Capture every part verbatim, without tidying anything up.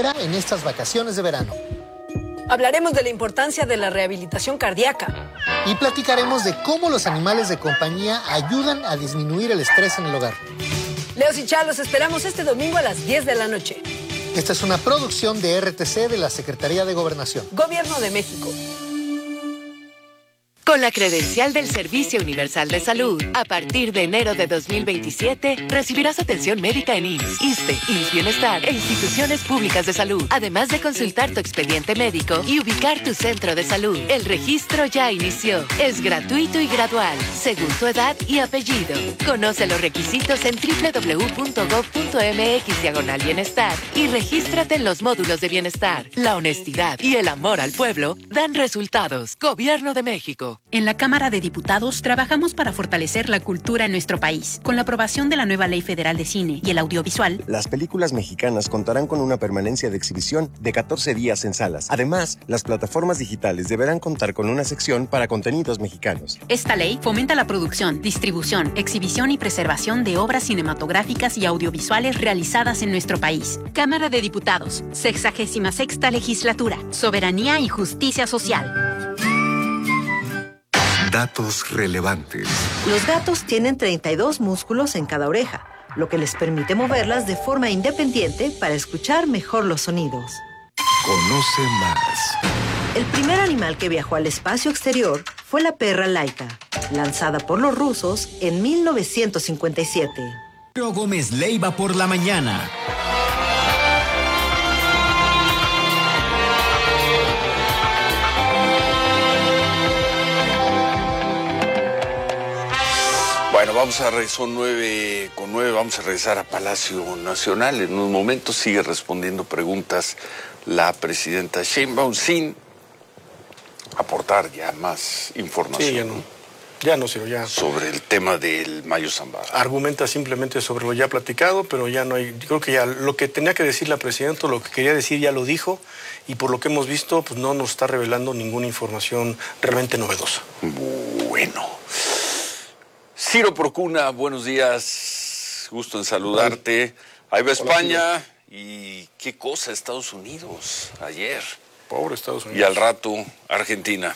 espera en estas vacaciones de verano. Hablaremos de la importancia de la rehabilitación cardíaca. Y platicaremos de cómo los animales de compañía ayudan a disminuir el estrés en el hogar. Leos y Chá, los esperamos este domingo a las diez de la noche. Esta es una producción de R T C de la Secretaría de Gobernación. Gobierno de México. Con la credencial del Servicio Universal de Salud, a partir de enero de dos mil veintisiete, recibirás atención médica en I M S S, ISSSTE, I M S S Bienestar e instituciones públicas de salud, además de consultar tu expediente médico y ubicar tu centro de salud. El registro ya inició. Es gratuito y gradual, según tu edad y apellido. Conoce los requisitos en doble u doble u doble u punto gob punto eme equis diagonal bienestar y regístrate en los módulos de bienestar. La honestidad y el amor al pueblo dan resultados. Gobierno de México. En la Cámara de Diputados trabajamos para fortalecer la cultura en nuestro país. Con la aprobación de la nueva Ley Federal de Cine y el Audiovisual, las películas mexicanas contarán con una permanencia de exhibición de catorce días en salas. Además, las plataformas digitales deberán contar con una sección para contenidos mexicanos. Esta ley fomenta la producción, distribución, exhibición y preservación de obras cinematográficas y audiovisuales realizadas en nuestro país. Cámara de Diputados, sexagésima sexta Legislatura, Soberanía y Justicia Social. Datos relevantes. Los gatos tienen treinta y dos músculos en cada oreja, lo que les permite moverlas de forma independiente para escuchar mejor los sonidos. Conoce más. El primer animal que viajó al espacio exterior fue la perra Laika, lanzada por los rusos en mil novecientos cincuenta y siete. Pedro Gómez Leiva por la mañana. Bueno, vamos a regresar, son nueve con nueve, vamos a regresar a Palacio Nacional. En unos momentos sigue respondiendo preguntas la presidenta Sheinbaum sin aportar ya más información. Sí, ya no, ya no, Ciro, ya. Sobre el tema del Mayo Zambada. Argumenta simplemente sobre lo ya platicado, pero ya no hay, creo que ya lo que tenía que decir la presidenta, lo que quería decir ya lo dijo, y por lo que hemos visto, pues no nos está revelando ninguna información realmente novedosa. Bueno. Ciro Procuna, buenos días, gusto en saludarte. Ahí va España y qué cosa Estados Unidos ayer. Pobre Estados Unidos. Y al rato Argentina.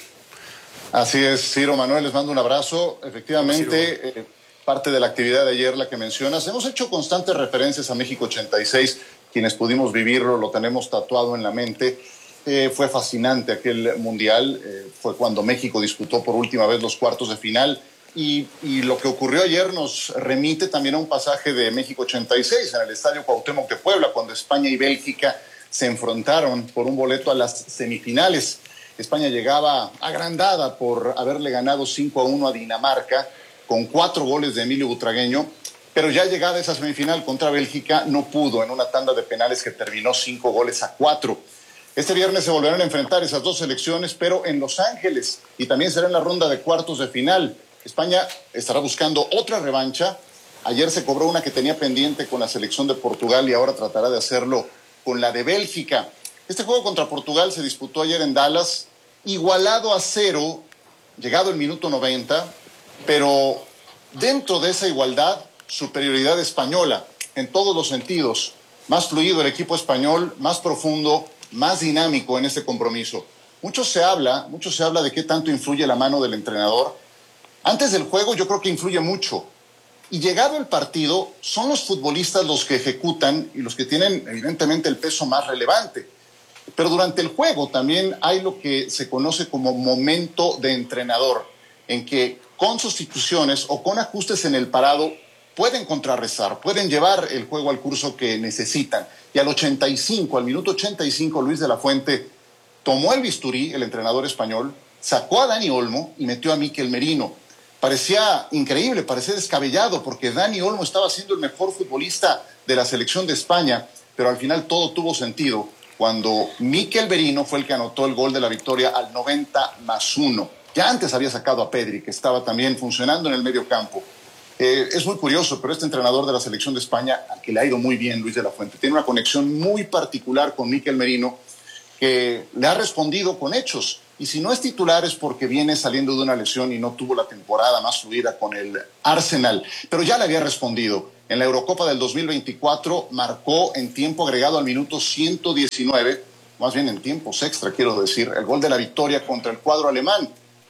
Así es, Ciro, Manuel, les mando un abrazo. Efectivamente, eh, parte de la actividad de ayer, la que mencionas, hemos hecho constantes referencias a México ochenta y seis, quienes pudimos vivirlo, lo tenemos tatuado en la mente. Eh, fue fascinante aquel mundial, eh, fue cuando México disputó por última vez los cuartos de final. Y, y lo que ocurrió ayer nos remite también a un pasaje de México ochenta y seis en el Estadio Cuauhtémoc de Puebla, cuando España y Bélgica se enfrentaron por un boleto a las semifinales. España llegaba agrandada por haberle ganado cinco a uno a Dinamarca con cuatro goles de Emilio Butragueño, pero ya llegada esa semifinal contra Bélgica no pudo en una tanda de penales que terminó cinco goles a cuatro. Este viernes se volverán a enfrentar esas dos selecciones, pero en Los Ángeles, y también será en la ronda de cuartos de final. España estará buscando otra revancha. Ayer se cobró una que tenía pendiente con la selección de Portugal y ahora tratará de hacerlo con la de Bélgica. Este juego contra Portugal se disputó ayer en Dallas, igualado a cero, llegado el minuto noventa, pero dentro de esa igualdad, superioridad española en todos los sentidos. Más fluido el equipo español, más profundo, más dinámico en este compromiso. Mucho se habla, mucho se habla de qué tanto influye la mano del entrenador. Antes del juego yo creo que influye mucho. Y llegado el partido, son los futbolistas los que ejecutan y los que tienen evidentemente el peso más relevante. Pero durante el juego también hay lo que se conoce como momento de entrenador, en que con sustituciones o con ajustes en el parado pueden contrarrestar, pueden llevar el juego al curso que necesitan. Y al ochenta y cinco, al minuto ochenta y cinco, Luis de la Fuente tomó el bisturí, el entrenador español, sacó a Dani Olmo y metió a Mikel Merino. Parecía increíble, parecía descabellado, porque Dani Olmo estaba siendo el mejor futbolista de la selección de España, pero al final todo tuvo sentido cuando Mikel Merino fue el que anotó el gol de la victoria al noventa más uno. Ya antes había sacado a Pedri, que estaba también funcionando en el medio campo. Eh, es muy curioso, pero este entrenador de la selección de España, al que le ha ido muy bien, Luis de la Fuente, tiene una conexión muy particular con Mikel Merino, que le ha respondido con hechos. Y si no es titular es porque viene saliendo de una lesión y no tuvo la temporada más fluida con el Arsenal. Pero ya le había respondido En la Eurocopa del dos mil veinticuatro marcó en tiempo agregado al minuto ciento diecinueve, más bien en tiempos extra, quiero decir, el gol de la victoria contra el cuadro alemán.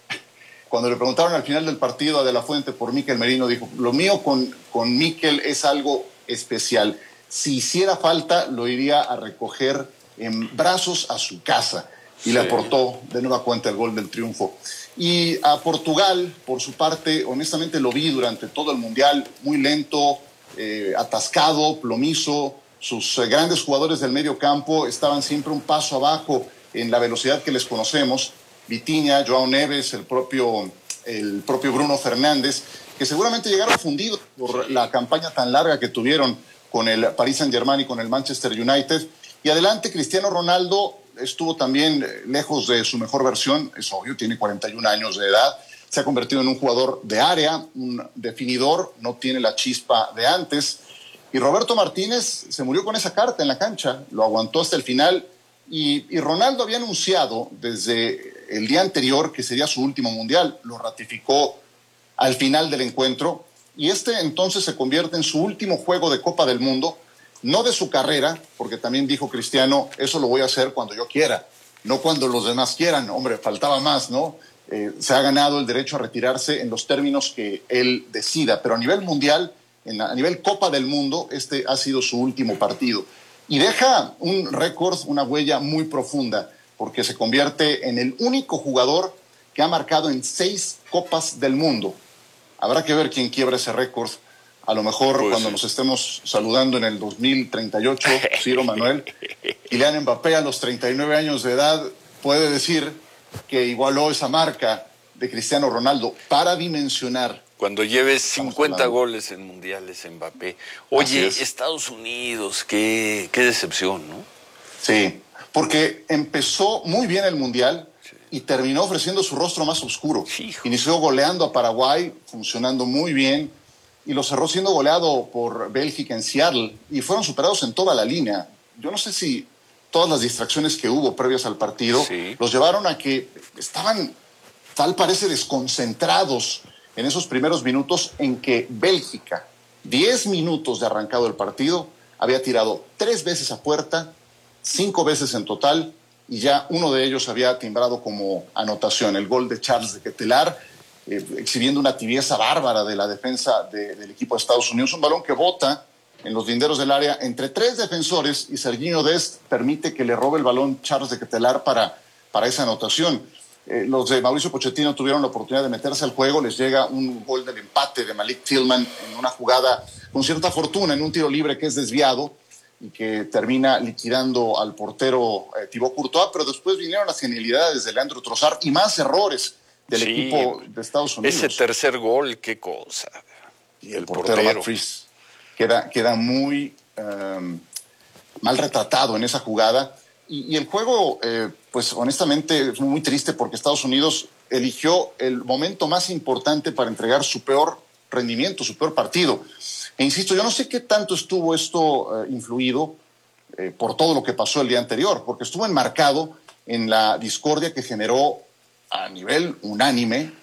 Cuando le preguntaron al final del partido a De La Fuente por Mikel Merino, dijo, lo mío con, con Mikel es algo especial. Si hiciera falta, lo iría a recoger en brazos a su casa. Y sí, le aportó de nueva cuenta el gol del triunfo. Y a Portugal, por su parte, honestamente lo vi durante todo el Mundial, muy lento, eh, atascado, plomizo. Sus eh, grandes jugadores del medio campo estaban siempre un paso abajo en la velocidad que les conocemos. Vitinha, Joao Neves, el propio, el propio Bruno Fernández, que seguramente llegaron fundidos por la campaña tan larga que tuvieron con el Paris Saint-Germain y con el Manchester United. Y adelante, Cristiano Ronaldo estuvo también lejos de su mejor versión, es obvio, tiene cuarenta y un años de edad, se ha convertido en un jugador de área, un definidor, no tiene la chispa de antes. Y Roberto Martínez se murió con esa carta en la cancha, lo aguantó hasta el final. Y, y Ronaldo había anunciado desde el día anterior que sería su último mundial, lo ratificó al final del encuentro, y este entonces se convierte en su último juego de Copa del Mundo, no de su carrera, porque también dijo Cristiano, eso lo voy a hacer cuando yo quiera, no cuando los demás quieran. Hombre, faltaba más, ¿no? Eh, se ha ganado el derecho a retirarse en los términos que él decida, pero a nivel mundial, en la, a nivel Copa del Mundo, este ha sido su último partido. Y deja un récord, una huella muy profunda, porque se convierte en el único jugador que ha marcado en seis Copas del Mundo. Habrá que ver quién quiebra ese récord. A lo mejor pues cuando sí. nos estemos saludando en el dos mil treinta y ocho, Ciro Manuel, Kylian Mbappé a los treinta y nueve años de edad puede decir que igualó esa marca de Cristiano Ronaldo para dimensionar. Cuando lleves cincuenta goles en mundiales, Mbappé. Oye, Estados Unidos, qué, qué decepción, ¿no? Sí, porque empezó muy bien el mundial sí. y terminó ofreciendo su rostro más oscuro. Sí, inició goleando a Paraguay, funcionando muy bien, y lo cerró siendo goleado por Bélgica en Seattle, y fueron superados en toda la línea. Yo no sé si todas las distracciones que hubo previas al partido sí. los llevaron a que estaban, tal parece, desconcentrados en esos primeros minutos en que Bélgica, diez minutos de arrancado el partido, había tirado tres veces a puerta, cinco veces en total, y ya uno de ellos había timbrado como anotación, el gol de Charles de Ketelaere, eh, exhibiendo una tibieza bárbara de la defensa de, del equipo de Estados Unidos, un balón que bota en los linderos del área entre tres defensores, y Serginho Dest permite que le robe el balón Charles de Ketelaere para, para esa anotación. Eh, los de Mauricio Pochettino tuvieron la oportunidad de meterse al juego, les llega un gol del empate de Malik Tillman en una jugada con cierta fortuna, en un tiro libre que es desviado y que termina liquidando al portero eh, Thibaut Courtois, pero después vinieron las genialidades de Leandro Trossard y más errores del sí, equipo de Estados Unidos. Ese tercer gol, qué cosa. Y el, el portero, portero. Matt Freese queda, queda muy um, mal retratado en esa jugada. Y, y el juego, eh, pues honestamente, es muy triste porque Estados Unidos eligió el momento más importante para entregar su peor rendimiento, su peor partido. E insisto, yo no sé qué tanto estuvo esto eh, influido eh, por todo lo que pasó el día anterior, porque estuvo enmarcado en la discordia que generó a nivel unánime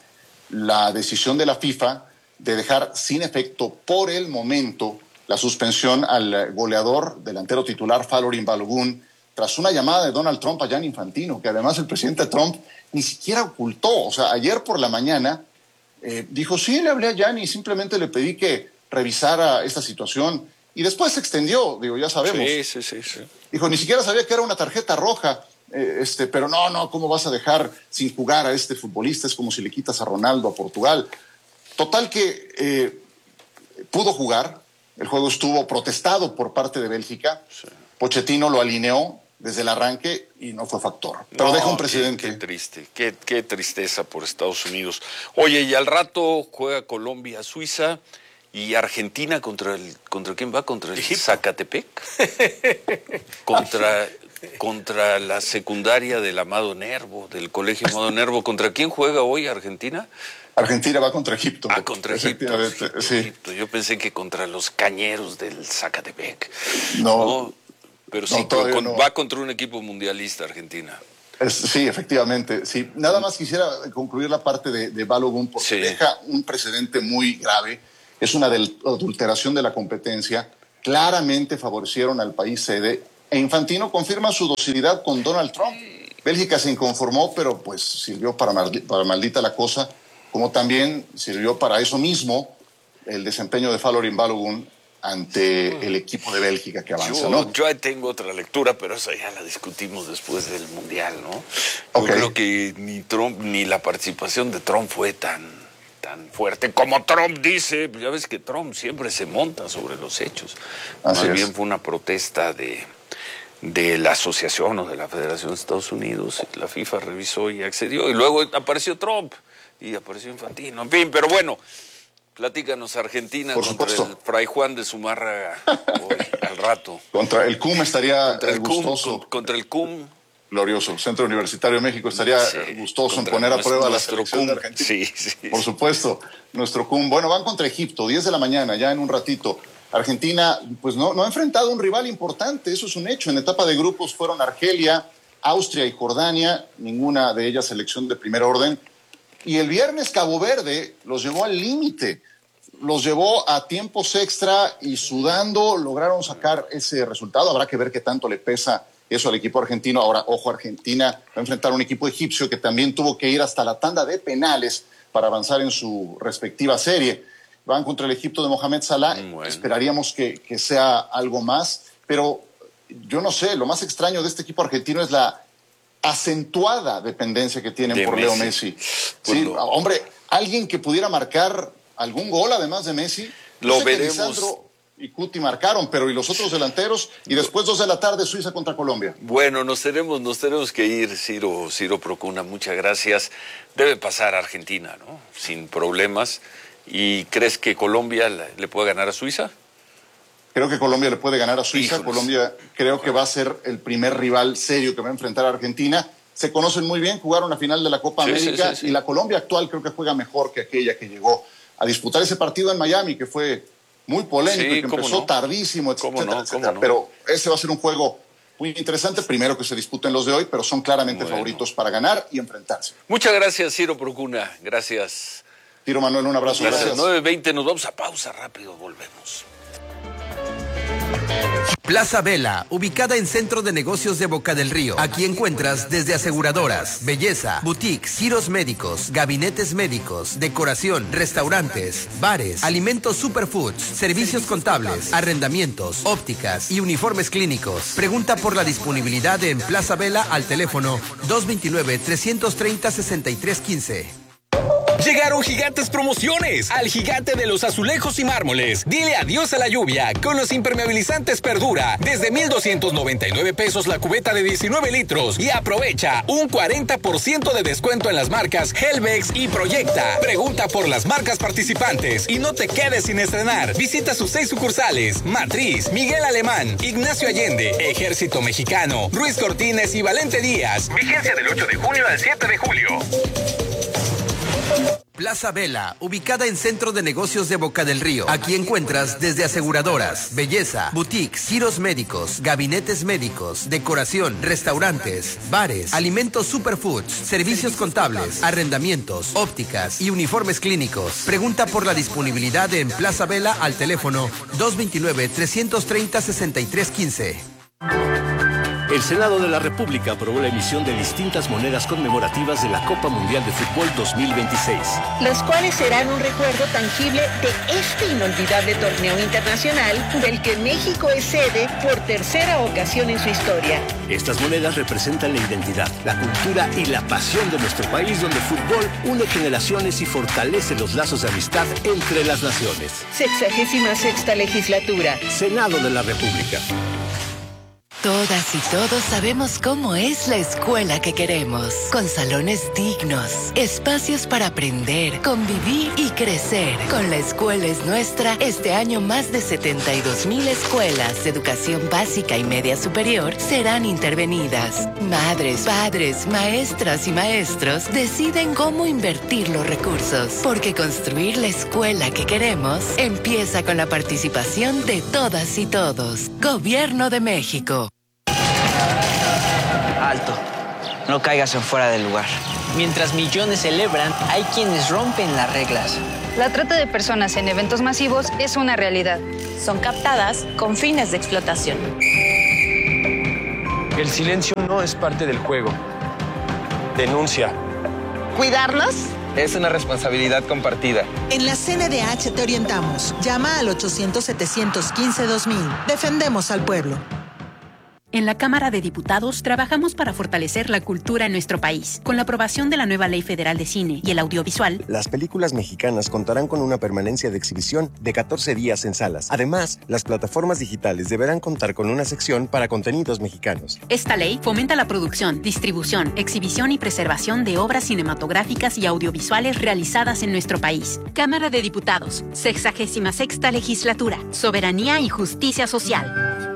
la decisión de la FIFA de dejar sin efecto por el momento la suspensión al goleador delantero titular Falorin Balogun tras una llamada de Donald Trump a Gianni Infantino, que además el presidente Trump ni siquiera ocultó. O sea, ayer por la mañana eh, dijo, sí, le hablé a Gianni, simplemente le pedí que revisara esta situación, y después se extendió, digo, ya sabemos. Sí, sí, sí, sí. Dijo, ni siquiera sabía que era una tarjeta roja, eh, este, pero no, no, ¿cómo vas a dejar sin jugar a este futbolista? Es como si le quitas a Ronaldo a Portugal. Total que eh, pudo jugar, el juego estuvo protestado por parte de Bélgica, sí. Pochettino lo alineó desde el arranque y no fue factor. Pero no, deja un precedente. Qué, qué triste, qué, qué tristeza por Estados Unidos. Oye, y al rato juega Colombia, Suiza y Argentina contra el, ¿contra quién va? Contra el Egipto. Zacatepec. contra, contra la secundaria del Amado Nervo, del Colegio Amado Nervo. ¿Contra quién juega hoy Argentina? Argentina va contra Egipto. Ah, contra Egipto. Sí. Egipto. Yo pensé que contra los cañeros del Zacatepec. No. no pero sí, no, pero con, no. va contra un equipo mundialista Argentina. Es, sí, efectivamente. Sí. Nada más quisiera concluir la parte de, de Balogun porque sí. deja un precedente muy grave es una adulteración de la competencia. Claramente favorecieron al país sede e Infantino confirma su docilidad con Donald Trump. Bélgica se inconformó, pero pues sirvió para, maldi- para maldita la cosa, como también sirvió para eso mismo el desempeño de Falorin Balogun ante el equipo de Bélgica que avanza, yo, ¿no? Yo ahí tengo otra lectura, pero esa ya la discutimos después del Mundial, ¿no? Yo Okay. creo que ni Trump, ni la participación de Trump fue tan, tan fuerte como Trump dice. Ya ves que Trump siempre se monta sobre los hechos. Así Más es. bien fue una protesta de, de la asociación o de la Federación de Estados Unidos. La FIFA revisó y accedió. Y luego apareció Trump y apareció Infantino. En fin, pero bueno, platícanos Argentina Por contra supuesto. el Fray Juan de Zumárraga hoy, al rato. Contra el C U M estaría Contra el gustoso. C U M, contra el C U M. Glorioso. Centro Universitario de México estaría Sí, gustoso en contra poner a nuestro- prueba la nuestro selección de C U M. Argentina. Sí, sí. Por supuesto, nuestro C U M. Bueno, van contra Egipto, diez de la mañana, ya en un ratito. Argentina, pues no, no ha enfrentado a un rival importante, eso es un hecho. En etapa de grupos fueron Argelia, Austria y Jordania, ninguna de ellas selección de primer orden. Y el viernes Cabo Verde los llevó al límite, los llevó a tiempos extra y sudando lograron sacar ese resultado. Habrá que ver qué tanto le pesa eso al equipo argentino. Ahora, ojo, Argentina va a enfrentar a un equipo egipcio que también tuvo que ir hasta la tanda de penales para avanzar en su respectiva serie. Van contra el Egipto de Mohamed Salah. Bueno. Esperaríamos que, que sea algo más, pero yo no sé, lo más extraño de este equipo argentino es la acentuada dependencia que tienen De por Leo Messi. Messi. Pues Sí, lo- hombre, alguien que pudiera marcar algún gol además de Messi. Lo Yo sé que veremos. Lisandro y Cuti marcaron, pero ¿y los otros delanteros? Y después dos de la tarde Suiza contra Colombia. Bueno, nos tenemos, nos tenemos que ir, Ciro, Ciro Procuna, muchas gracias. Debe pasar a Argentina, ¿no? Sin problemas. ¿Y crees que Colombia le le puede ganar a Suiza? Creo que Colombia le puede ganar a Suiza. Híjoles. Colombia creo que va a ser el primer rival serio que va a enfrentar a Argentina. Se conocen muy bien, jugaron la final de la Copa Sí, América sí, sí, sí. y la Colombia actual creo que juega mejor que aquella que llegó a disputar ese partido en Miami, que fue muy polémico Sí, y que cómo empezó no. tardísimo, etcétera, Cómo no, etcétera. cómo no. Pero ese va a ser un juego muy interesante. Primero que se disputen los de hoy, pero son claramente Bueno. favoritos para ganar y enfrentarse. Muchas gracias, Ciro Procuna. Gracias. Tiro Manuel, un abrazo. Gracias. Gracias. nueve veinte, nos vamos a pausa rápido, volvemos. Plaza Vela, ubicada en Centro de Negocios de Boca del Río. Aquí encuentras desde aseguradoras, belleza, boutiques, giros médicos, gabinetes médicos, decoración, restaurantes, bares, alimentos superfoods, servicios contables, arrendamientos, ópticas y uniformes clínicos. Pregunta por la disponibilidad en Plaza Vela al teléfono dos dos nueve, tres tres cero, seis tres uno cinco. Llegaron gigantes promociones al gigante de los azulejos y mármoles. Dile adiós a la lluvia con los impermeabilizantes Perdura. Desde mil doscientos noventa y nueve pesos la cubeta de diecinueve litros. Y aprovecha un cuarenta por ciento de descuento en las marcas Helvex y Proyecta. Pregunta por las marcas participantes y no te quedes sin estrenar. Visita sus seis sucursales: Matriz, Miguel Alemán, Ignacio Allende, Ejército Mexicano, Ruiz Cortines y Valente Díaz. Vigencia del ocho de junio al siete de julio. Plaza Vela, ubicada en Centro de Negocios de Boca del Río. Aquí encuentras desde aseguradoras, belleza, boutiques, giros médicos, gabinetes médicos, decoración, restaurantes, bares, alimentos superfoods, servicios contables, arrendamientos, ópticas y uniformes clínicos. Pregunta por la disponibilidad en Plaza Vela al teléfono dos dos nueve, tres tres cero, seis tres uno cinco. El Senado de la República aprobó la emisión de distintas monedas conmemorativas de la Copa Mundial de Fútbol dos mil veintiséis. Las cuales serán un recuerdo tangible de este inolvidable torneo internacional del que México es sede por tercera ocasión en su historia. Estas monedas representan la identidad, la cultura y la pasión de nuestro país, donde el fútbol une generaciones y fortalece los lazos de amistad entre las naciones. Sexagésima sexta legislatura. Senado de la República. Todas y todos sabemos cómo es la escuela que queremos, con salones dignos, espacios para aprender, convivir y crecer. Con La Escuela es Nuestra, este año más de setenta y dos mil escuelas de educación básica y media superior serán intervenidas. Madres, padres, maestras y maestros deciden cómo invertir los recursos, porque construir la escuela que queremos empieza con la participación de todas y todos. Gobierno de México. Alto, no caigas en fuera del lugar. Mientras millones celebran, hay quienes rompen las reglas. La trata de personas en eventos masivos es una realidad. Son captadas con fines de explotación. El silencio no es parte del juego. Denuncia. ¿Cuidarnos? Es una responsabilidad compartida. En la C N D H te orientamos. Llama al ochocientos, setecientos quince, dos mil. Defendemos al pueblo. En la Cámara de Diputados trabajamos para fortalecer la cultura en nuestro país. Con la aprobación de la nueva Ley Federal de Cine y el Audiovisual, las películas mexicanas contarán con una permanencia de exhibición de catorce días en salas. Además, las plataformas digitales deberán contar con una sección para contenidos mexicanos. Esta ley fomenta la producción, distribución, exhibición y preservación de obras cinematográficas y audiovisuales realizadas en nuestro país. Cámara de Diputados, sexagésima sexta Legislatura, Soberanía y Justicia Social.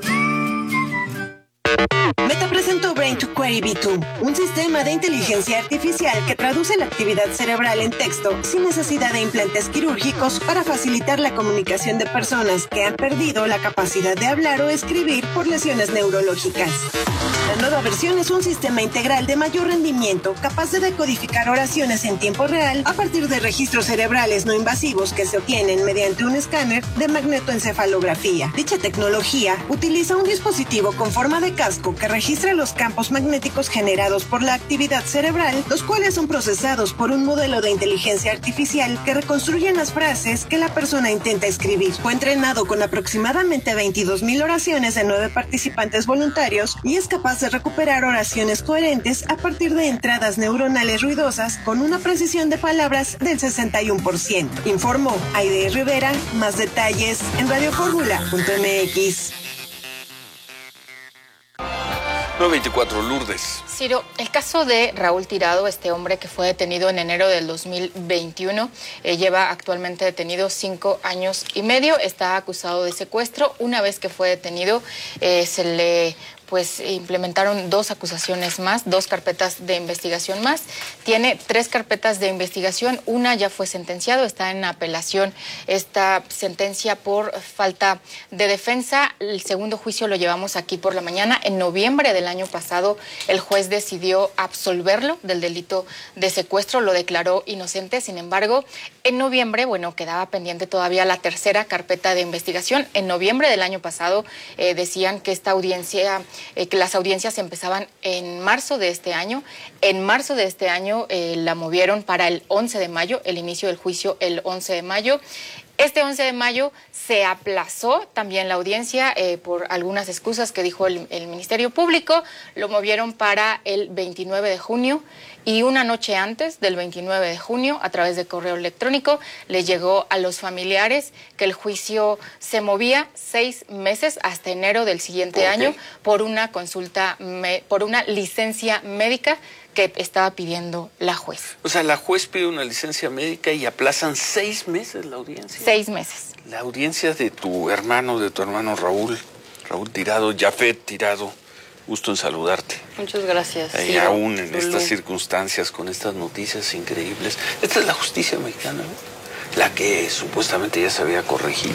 Meta presentó Brain to Query V dos, un sistema de inteligencia artificial que traduce la actividad cerebral en texto sin necesidad de implantes quirúrgicos para facilitar la comunicación de personas que han perdido la capacidad de hablar o escribir por lesiones neurológicas. La nueva versión es un sistema integral de mayor rendimiento, capaz de decodificar oraciones en tiempo real a partir de registros cerebrales no invasivos que se obtienen mediante un escáner de magnetoencefalografía. Dicha tecnología utiliza un dispositivo con forma de casco que registra los campos magnéticos generados por la actividad cerebral, los cuales son procesados por un modelo de inteligencia artificial que reconstruyen las frases que la persona intenta escribir. Fue entrenado con aproximadamente veintidós mil oraciones de nueve participantes voluntarios y es capaz de recuperar oraciones coherentes a partir de entradas neuronales ruidosas con una precisión de palabras del sesenta y uno por ciento. Informó Aide Rivera. Más detalles en radio fórmula punto m x. nueve veinticuatro, Lourdes. Ciro, el caso de Raúl Tirado, este hombre que fue detenido en enero del dos mil veintiuno, eh, lleva actualmente detenido cinco años y medio, está acusado de secuestro. Una vez que fue detenido, eh, se le pues implementaron dos acusaciones más, dos carpetas de investigación más. Tiene tres carpetas de investigación, una ya fue sentenciado, está en apelación esta sentencia por falta de defensa. El segundo juicio lo llevamos aquí por la mañana. En noviembre del año pasado, el juez decidió absolverlo del delito de secuestro, lo declaró inocente. Sin embargo, en noviembre, bueno, quedaba pendiente todavía la tercera carpeta de investigación. En noviembre del año pasado eh, decían que esta audiencia... Eh, que las audiencias empezaban en marzo de este año. En marzo de este año eh, la movieron para el once de mayo, el inicio del juicio el once de mayo. Este once de mayo se aplazó también la audiencia eh, por algunas excusas que dijo el, el Ministerio Público. Lo movieron para el veintinueve de junio y una noche antes del veintinueve de junio, a través de correo electrónico, le llegó a los familiares que el juicio se movía seis meses hasta enero del siguiente okay. año por una consulta, me, por una licencia médica que estaba pidiendo la juez. O sea, la juez pide una licencia médica y aplazan seis meses la audiencia. Seis meses. La audiencia de tu hermano, de tu hermano Raúl, Raúl Tirado, Yafet Tirado. Gusto en saludarte. Muchas gracias. Y aún en estas circunstancias, con estas noticias increíbles. Esta es la justicia mexicana, ¿no? La que supuestamente ya se había corregido.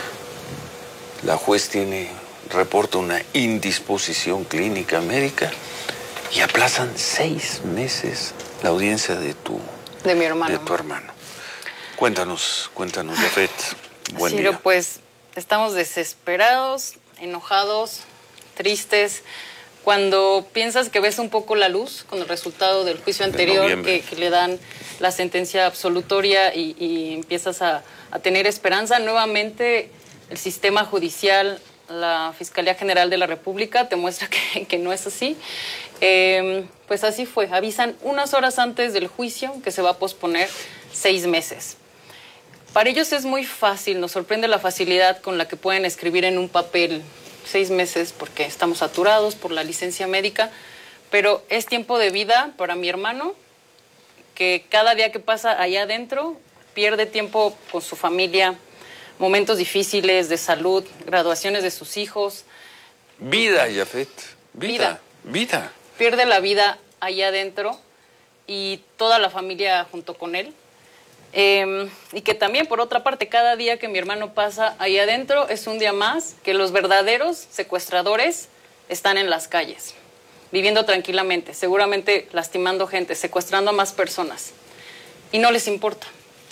La juez tiene, reporta una indisposición clínica médica y aplazan seis meses la audiencia de tu, de mi hermano. De tu hermano. Cuéntanos, cuéntanos, Yafet. Buen Ciro, día. Pues estamos desesperados, enojados, tristes. Cuando piensas que ves un poco la luz con el resultado del juicio anterior, que, que le dan la sentencia absolutoria y, y empiezas a, a tener esperanza, nuevamente el sistema judicial, la Fiscalía General de la República te muestra que, que no es así. Eh, pues así fue, avisan unas horas antes del juicio que se va a posponer seis meses. Para ellos es muy fácil, nos sorprende la facilidad con la que pueden escribir en un papel seis meses porque estamos saturados por la licencia médica, pero es tiempo de vida para mi hermano, que cada día que pasa allá adentro pierde tiempo con su familia, momentos difíciles de salud, graduaciones de sus hijos. Vida, Yafet, vida, vida. vida. Pierde la vida allá adentro y toda la familia junto con él. Eh, y que también, por otra parte, cada día que mi hermano pasa ahí adentro es un día más que los verdaderos secuestradores están en las calles, viviendo tranquilamente, seguramente lastimando gente, secuestrando a más personas, y no les importa.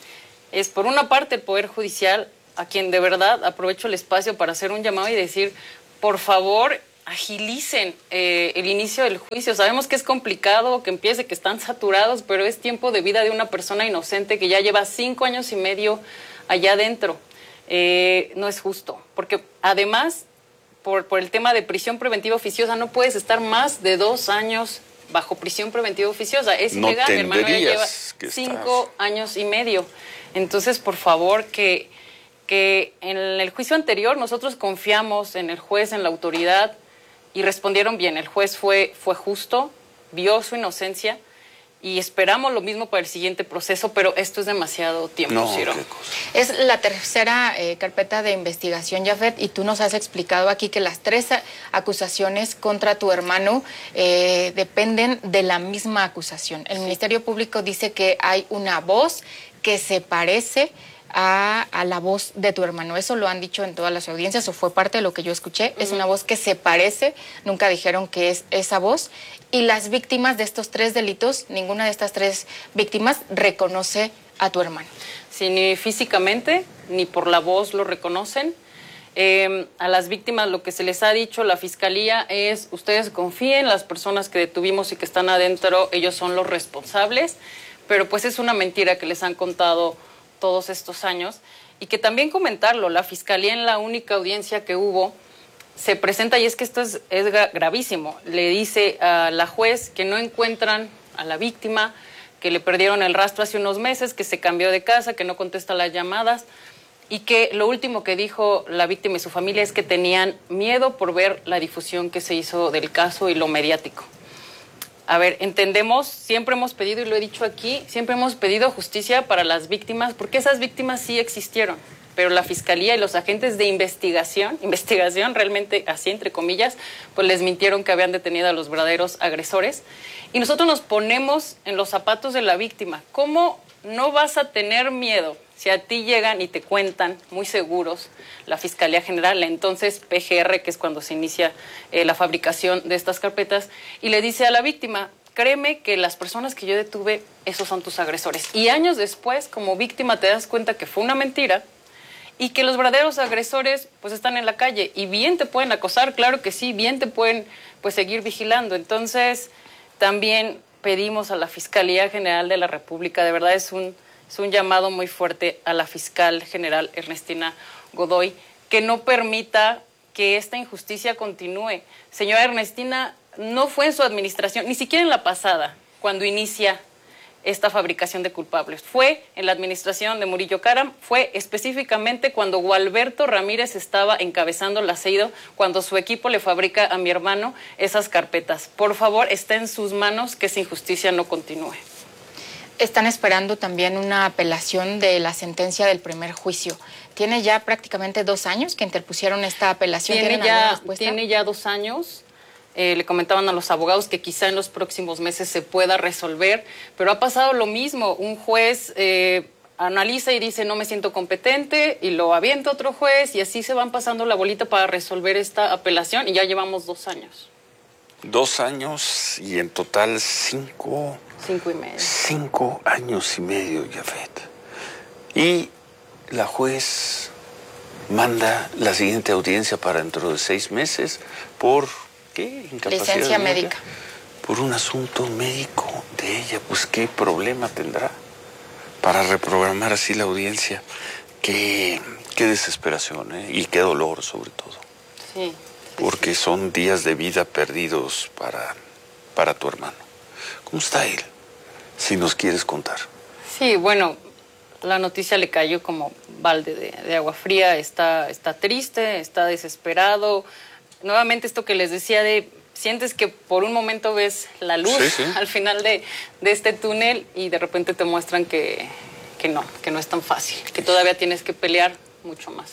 es por una parte el Poder Judicial, a quien de verdad aprovecho el espacio para hacer un llamado y decir, por favor, agilicen eh, el inicio del juicio. Sabemos que es complicado que empiece, que están saturados, pero es tiempo de vida de una persona inocente que ya lleva cinco años y medio allá adentro. Eh, no es justo, porque además, por, por el tema de prisión preventiva oficiosa, no puedes estar más de dos años bajo prisión preventiva oficiosa. Es no ilegal, mi hermano ya lleva cinco estás... años y medio. Entonces, por favor, que, que en el juicio anterior nosotros confiamos en el juez, en la autoridad, y respondieron bien. El juez fue, fue justo, vio su inocencia, y esperamos lo mismo para el siguiente proceso, pero esto es demasiado tiempo, no, Ciro. Es la tercera eh, carpeta de investigación, Jafet, y tú nos has explicado aquí que las tres acusaciones contra tu hermano eh, dependen de la misma acusación. El Ministerio Público dice que hay una voz que se parece A, a la voz de tu hermano. Eso lo han dicho en todas las audiencias, o fue parte de lo que yo escuché. Uh-huh. Es una voz que se parece, nunca dijeron que es esa voz. Y las víctimas de estos tres delitos, ninguna de estas tres víctimas reconoce a tu hermano. Sí, ni físicamente, ni por la voz lo reconocen. Eh, a las víctimas lo que se les ha dicho, la Fiscalía, es ustedes confíen, las personas que detuvimos y que están adentro, ellos son los responsables. Pero pues es una mentira que les han contado todos estos años, y que también comentarlo, la Fiscalía en la única audiencia que hubo se presenta, y es que esto es, es gravísimo, le dice a la juez que no encuentran a la víctima, que le perdieron el rastro hace unos meses, que se cambió de casa, que no contesta las llamadas, y que lo último que dijo la víctima y su familia es que tenían miedo por ver la difusión que se hizo del caso y lo mediático. A ver, entendemos, siempre hemos pedido, y lo he dicho aquí, siempre hemos pedido justicia para las víctimas, porque esas víctimas sí existieron, pero la Fiscalía y los agentes de investigación, investigación realmente así entre comillas, pues les mintieron que habían detenido a los verdaderos agresores, y nosotros nos ponemos en los zapatos de la víctima. ¿Cómo no vas a tener miedo si a ti llegan y te cuentan, muy seguros, la Fiscalía General, entonces P G R, que es cuando se inicia eh, la fabricación de estas carpetas, y le dice a la víctima, créeme que las personas que yo detuve, esos son tus agresores? Y años después, como víctima, te das cuenta que fue una mentira y que los verdaderos agresores pues están en la calle, y bien te pueden acosar, claro que sí, bien te pueden pues seguir vigilando. Entonces, también pedimos a la Fiscalía General de la República, de verdad es un... Es un llamado muy fuerte a la fiscal general Ernestina Godoy, que no permita que esta injusticia continúe. Señora Ernestina, no fue en su administración, ni siquiera en la pasada, cuando inicia esta fabricación de culpables. Fue en la administración de Murillo Karam, fue específicamente cuando Gualberto Ramírez estaba encabezando la CEIDO, cuando su equipo le fabrica a mi hermano esas carpetas. Por favor, está en sus manos que esa injusticia no continúe. Están esperando también una apelación de la sentencia del primer juicio. Tiene ya prácticamente dos años que interpusieron esta apelación. Tiene ya, tiene ya dos años. Eh, le comentaban a los abogados que quizá en los próximos meses se pueda resolver, pero ha pasado lo mismo. Un juez eh, analiza y dice no me siento competente, y lo avienta otro juez, y así se van pasando la bolita para resolver esta apelación, y ya llevamos dos años. Dos años y en total cinco... Cinco y medio. Cinco años y medio, Jafet. Y la juez manda la siguiente audiencia para dentro de seis meses por, ¿qué? Incapacidad licencia médica. Por un asunto médico de ella. Pues, ¿qué problema tendrá para reprogramar así la audiencia? Qué, qué desesperación, ¿eh? Y qué dolor, sobre todo. Sí. Porque son días de vida perdidos para, para tu hermano. ¿Cómo está él? Si nos quieres contar. Sí, bueno, la noticia le cayó como balde de, de agua fría. Está, está triste, está desesperado. Nuevamente esto que les decía de, sientes que por un momento ves la luz sí, sí. al final de, de este túnel, y de repente te muestran que, que no, que no es tan fácil, que todavía tienes que pelear mucho más.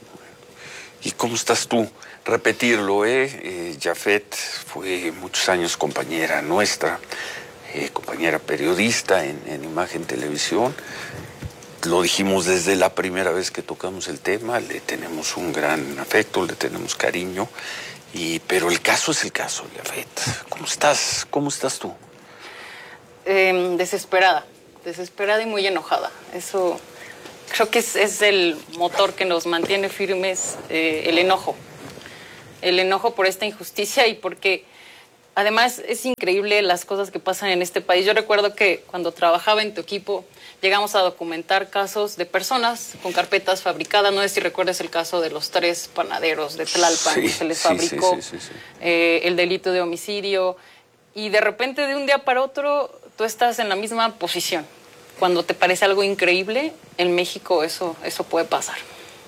¿Y cómo estás tú? Repetirlo, ¿eh? eh Jafet fue muchos años compañera nuestra, eh, compañera periodista en, en Imagen Televisión. Lo dijimos desde la primera vez que tocamos el tema, le tenemos un gran afecto, le tenemos cariño, y, pero el caso es el caso, Jafet. ¿Cómo estás? ¿Cómo estás tú? Eh, desesperada, desesperada y muy enojada. Eso creo que es, es el motor que nos mantiene firmes, eh, el enojo. El enojo por esta injusticia y porque además es increíble las cosas que pasan en este país. Yo recuerdo que cuando trabajaba en tu equipo llegamos a documentar casos de personas con carpetas fabricadas. No sé si recuerdas el caso de los tres panaderos de Tlalpan, sí, que se les fabricó sí, sí, sí, sí, sí. Eh, el delito de homicidio. Y de repente, de un día para otro, tú estás en la misma posición. Cuando te parece algo increíble, en México eso, eso puede pasar.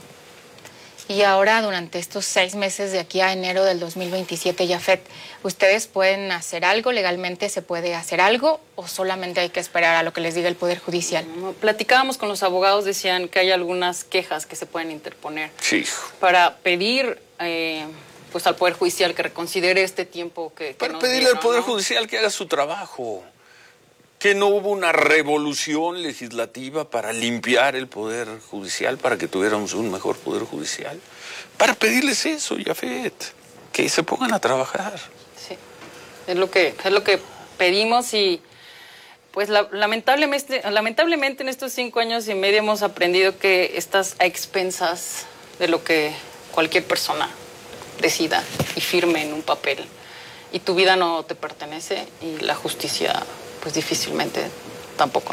Y ahora, durante estos seis meses de aquí a enero del dos mil veintisiete, Yafet, ¿ustedes pueden hacer algo? ¿Legalmente se puede hacer algo o solamente hay que esperar a lo que les diga el Poder Judicial? No, platicábamos con los abogados, decían que hay algunas quejas que se pueden interponer sí. para pedir eh, pues al Poder Judicial que reconsidere este tiempo que, que Para nos pedirle dieron, al Poder ¿no? Judicial que haga su trabajo. Que no hubo una revolución legislativa para limpiar el Poder Judicial, para que tuviéramos un mejor Poder Judicial. Para pedirles eso, Yafet, que se pongan a trabajar. Sí, es lo que, es lo que pedimos y pues la, lamentablemente, lamentablemente en estos cinco años y medio hemos aprendido que estás a expensas de lo que cualquier persona decida y firme en un papel. Y tu vida no te pertenece y la justicia pues difícilmente tampoco.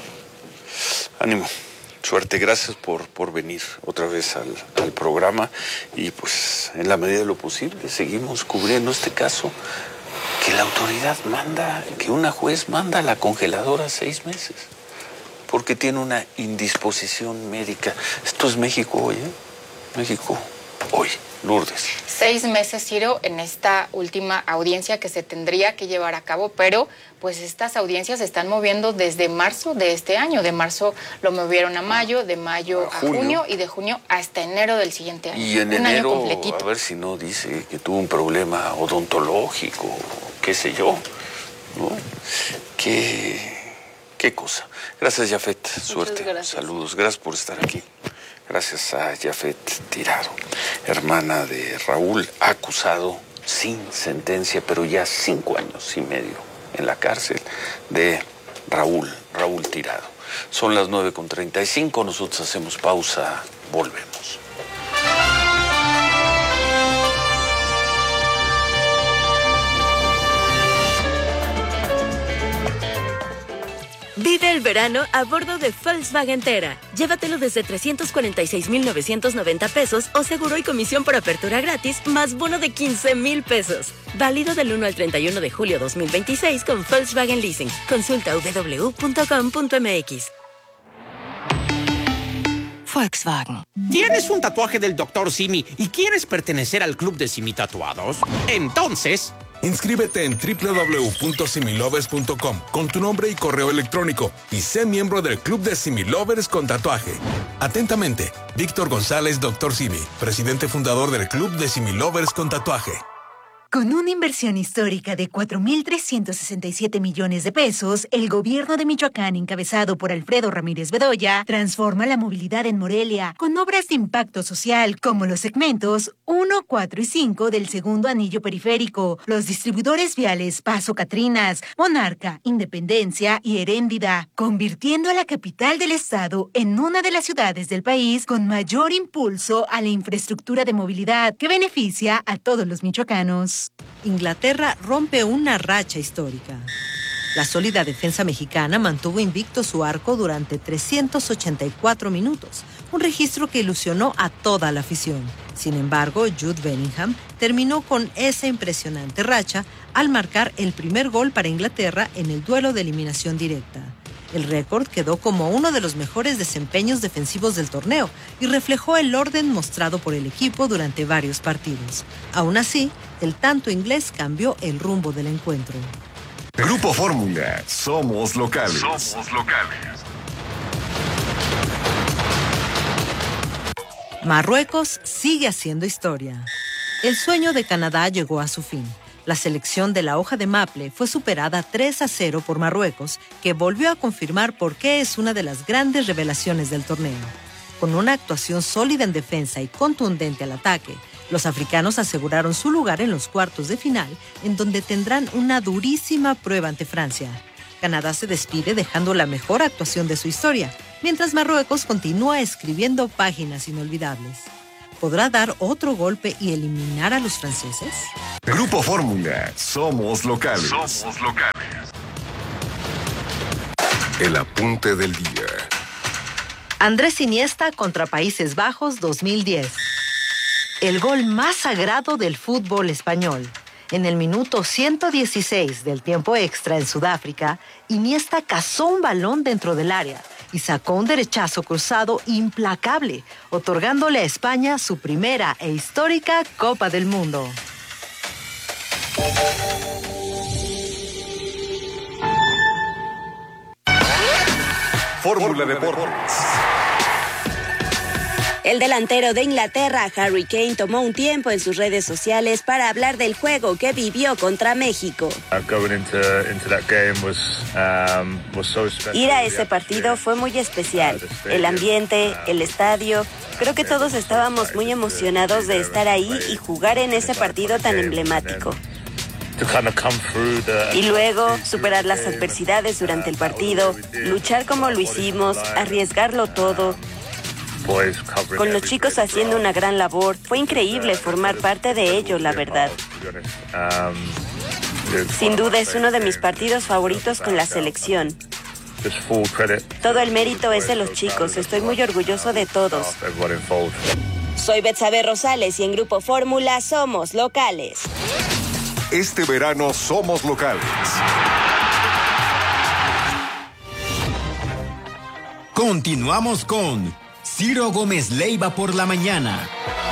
Ánimo, suerte, gracias por, por venir otra vez al, al programa y pues en la medida de lo posible seguimos cubriendo este caso que la autoridad manda, que una juez manda a la congeladora seis meses porque tiene una indisposición médica. Esto es México hoy, ¿eh? México hoy. Lourdes. Seis meses, Ciro, en esta última audiencia que se tendría que llevar a cabo, pero pues estas audiencias se están moviendo desde marzo de este año. De marzo lo movieron a mayo, de mayo a, a junio. junio y de junio hasta enero del siguiente año. Y en Un enero, año completito. A ver si no dice que tuvo un problema odontológico, qué sé yo, ¿no? Qué, qué cosa. Gracias, Yafet. Muchas Suerte. Gracias. Saludos. Gracias por estar aquí. Gracias a Yafet Tirado, hermana de Raúl, acusado sin sentencia, pero ya cinco años y medio en la cárcel de Raúl, Raúl Tirado. Son las nueve con treinta y cinco, nosotros hacemos pausa, volvemos. Vive el verano a bordo de Volkswagen Tera. Llévatelo desde trescientos cuarenta y seis mil novecientos noventa pesos o seguro y comisión por apertura gratis más bono de quince mil pesos. Válido del uno al treinta y uno de julio dos mil veintiséis con Volkswagen Leasing. Consulta doble u doble u doble u punto com punto m x. Volkswagen. ¿Tienes un tatuaje del doctor Simi y quieres pertenecer al club de Simi Tatuados? Entonces... inscríbete en doble u doble u doble u punto similovers punto com con tu nombre y correo electrónico y sé miembro del Club de Similovers con tatuaje. Atentamente, Víctor González, doctor Simi, presidente fundador del Club de Similovers con tatuaje. Con una inversión histórica de cuatro mil trescientos sesenta y siete millones de pesos, el gobierno de Michoacán, encabezado por Alfredo Ramírez Bedoya, transforma la movilidad en Morelia con obras de impacto social como los segmentos uno, cuatro y cinco del segundo anillo periférico, los distribuidores viales Paso Catrinas, Monarca, Independencia y Heréndida, convirtiendo a la capital del estado en una de las ciudades del país con mayor impulso a la infraestructura de movilidad que beneficia a todos los michoacanos. Inglaterra rompe una racha histórica. La sólida defensa mexicana mantuvo invicto su arco durante trescientos ochenta y cuatro minutos, un registro que ilusionó a toda la afición. Sin embargo, Jude Bellingham terminó con esa impresionante racha al marcar el primer gol para Inglaterra en el duelo de eliminación directa. El récord quedó como uno de los mejores desempeños defensivos del torneo y reflejó el orden mostrado por el equipo durante varios partidos. Aún así, el tanto inglés cambió el rumbo del encuentro. Grupo Fórmula, somos locales. Somos locales. Marruecos sigue haciendo historia. El sueño de Canadá llegó a su fin. La selección de la hoja de maple fue superada tres a cero por Marruecos, que volvió a confirmar por qué es una de las grandes revelaciones del torneo. Con una actuación sólida en defensa y contundente al ataque, los africanos aseguraron su lugar en los cuartos de final, en donde tendrán una durísima prueba ante Francia. Canadá se despide dejando la mejor actuación de su historia, mientras Marruecos continúa escribiendo páginas inolvidables. ¿Podrá dar otro golpe y eliminar a los franceses? Grupo Fórmula, somos locales. Somos locales. El apunte del día. Andrés Iniesta contra Países Bajos dos mil diez. El gol más sagrado del fútbol español. En el minuto ciento dieciséis del tiempo extra en Sudáfrica, Iniesta cazó un balón dentro del área y sacó un derechazo cruzado implacable, otorgándole a España su primera e histórica Copa del Mundo. Fórmula Deportes. El delantero de Inglaterra, Harry Kane, tomó un tiempo en sus redes sociales para hablar del juego que vivió contra México. Ir a ese partido fue muy especial. El ambiente, el estadio, creo que todos estábamos muy emocionados de estar ahí y jugar en ese partido tan emblemático. Y luego, superar las adversidades durante el partido, luchar como lo hicimos, arriesgarlo todo. Con los chicos haciendo una gran labor, fue increíble formar parte de ello, la verdad. Sin duda es uno de mis partidos favoritos con la selección. Todo el mérito es de los chicos, estoy muy orgulloso de todos. Soy Betsabe Rosales y en Grupo Fórmula somos locales. Este verano somos locales. Continuamos con Ciro Gómez Leiva por la mañana.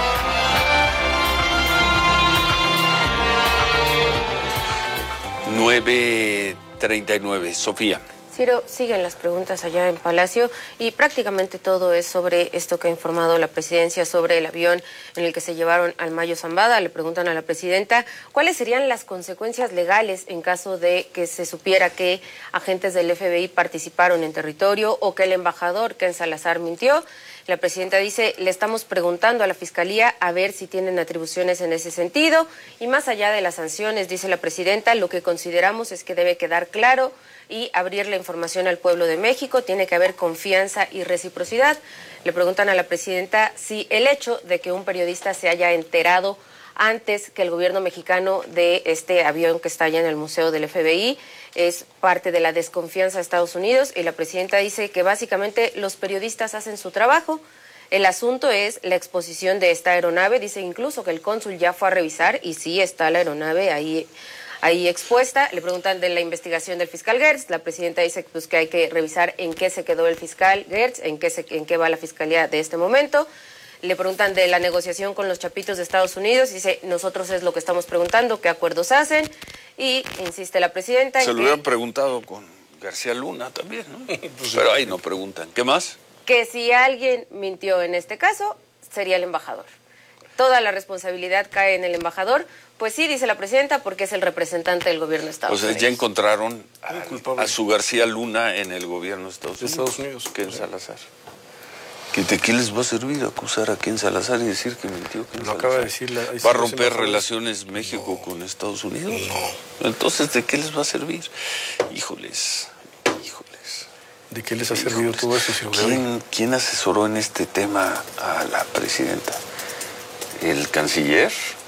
nueve treinta y nueve, Sofía. Ciro, siguen las preguntas allá en Palacio y prácticamente todo es sobre esto que ha informado la presidencia sobre el avión en el que se llevaron al Mayo Zambada. Le preguntan a la presidenta cuáles serían las consecuencias legales en caso de que se supiera que agentes del F B I participaron en territorio o que el embajador Ken Salazar mintió. La presidenta dice, le estamos preguntando a la Fiscalía a ver si tienen atribuciones en ese sentido y más allá de las sanciones, dice la presidenta, lo que consideramos es que debe quedar claro y abrir la información al pueblo de México, tiene que haber confianza y reciprocidad. Le preguntan a la presidenta si el hecho de que un periodista se haya enterado antes que el gobierno mexicano de este avión que está allá en el Museo del F B I es parte de la desconfianza de Estados Unidos, y la presidenta dice que básicamente los periodistas hacen su trabajo. El asunto es la exposición de esta aeronave, dice incluso que el cónsul ya fue a revisar y sí está la aeronave ahí ahí expuesta. Le preguntan de la investigación del fiscal Gertz, la presidenta dice pues, que hay que revisar en qué se quedó el fiscal Gertz, en qué, se, en qué va la fiscalía de este momento. Le preguntan de la negociación con los chapitos de Estados Unidos, dice, nosotros es lo que estamos preguntando, qué acuerdos hacen, y insiste la presidenta. Se en lo que, hubieran preguntado con García Luna también, ¿no? Pero ahí no preguntan. ¿Qué más? Que si alguien mintió en este caso, sería el embajador. Toda la responsabilidad cae en el embajador. Pues sí, dice la presidenta, porque es el representante del gobierno de Estados o sea, Unidos. Ya encontraron a, a su García Luna en el gobierno de Estados Unidos. Estados Unidos. Ken Salazar. ¿De qué les va a servir acusar a Ken Salazar y decir que mintió? Ken Lo Salazar? acaba de decir la, ¿Va a romper relaciones México no. con Estados Unidos? No. Entonces, ¿de qué les va a servir? Híjoles, híjoles. ¿De qué les ha servido híjoles. todo eso? Si ¿Quién, ¿Quién asesoró en este tema a la presidenta? ¿El canciller?